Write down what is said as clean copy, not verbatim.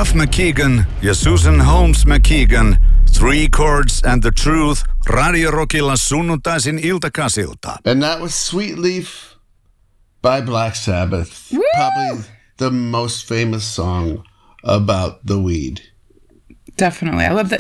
Duff McKagan ja Susan Holmes McKagan, Three Chords and the Truth, Radio Rockilla sunnuntaisin iltakasilta. And that was Sweet Leaf by Black Sabbath. Woo! Probably the most famous song about the weed. Definitely. I love the